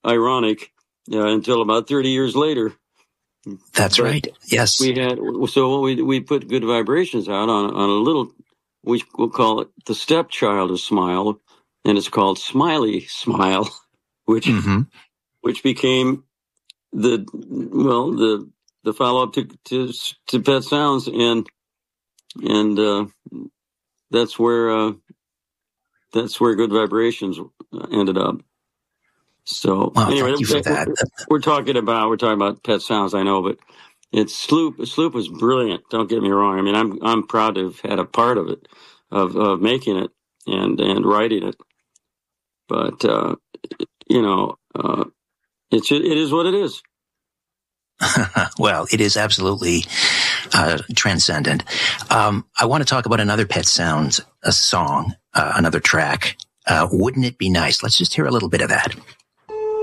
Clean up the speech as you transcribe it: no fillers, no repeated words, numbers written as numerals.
ironic until about 30 years later. That's right. Yes. We put Good Vibrations out on a little, we'll call it the stepchild of Smile, and it's called Smiley Smile, which became the follow-up to Pet Sounds, and that's where Good Vibrations ended up. So anyway, thank you for that. We're talking about Pet Sounds, I know, but it's Sloop. Sloop was brilliant. Don't get me wrong. I mean, I'm proud to have had a part of it, of making it and writing it. But it is what it is. Well, it is absolutely transcendent. I want to talk about another Pet Sounds song, another track. Wouldn't It Be Nice? Let's just hear a little bit of that.